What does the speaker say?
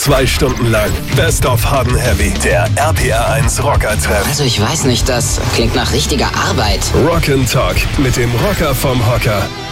2 Stunden lang Best of Hot and Heavy. Der RPR1 Rocker-Treff. Also ich weiß nicht, das klingt nach richtiger Arbeit. Rock and Talk mit dem Rocker vom Hocker.